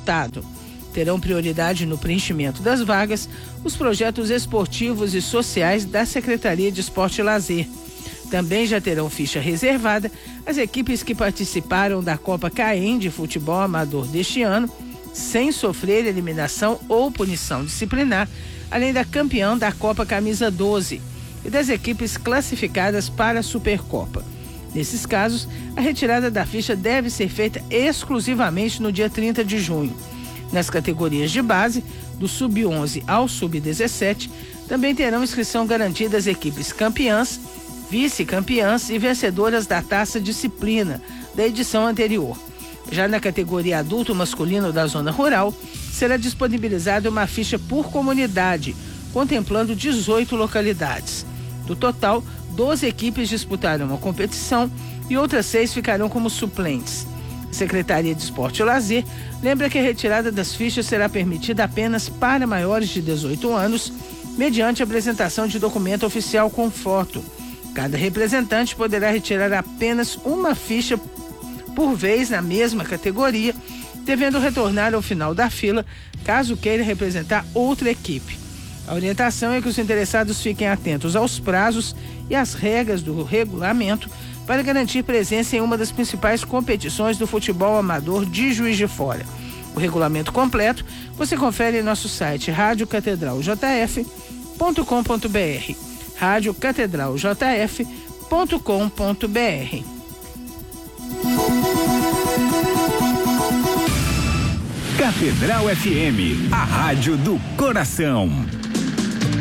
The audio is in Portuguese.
resultado. Terão prioridade no preenchimento das vagas os projetos esportivos e sociais da Secretaria de Esporte e Lazer. Também já terão ficha reservada as equipes que participaram da Copa CAEM de futebol amador deste ano, sem sofrer eliminação ou punição disciplinar, além da campeã da Copa Camisa 12 e das equipes classificadas para a Supercopa. Nesses casos, a retirada da ficha deve ser feita exclusivamente no dia 30 de junho. Nas categorias de base, do sub-11 ao sub-17, também terão inscrição garantida as equipes campeãs, vice-campeãs e vencedoras da Taça Disciplina da edição anterior. Já na categoria adulto masculino da zona rural, será disponibilizada uma ficha por comunidade, contemplando 18 localidades. Do total, 12 equipes disputarão a competição e outras 6 ficarão como suplentes. A Secretaria de Esporte e Lazer lembra que a retirada das fichas será permitida apenas para maiores de 18 anos, mediante apresentação de documento oficial com foto. Cada representante poderá retirar apenas uma ficha por vez na mesma categoria, devendo retornar ao final da fila, caso queira representar outra equipe. A orientação é que os interessados fiquem atentos aos prazos e às regras do regulamento para garantir presença em uma das principais competições do futebol amador de Juiz de Fora. O regulamento completo você confere em nosso site radiocatedraljf.com.br, radiocatedraljf.com.br. Catedral FM, a rádio do coração.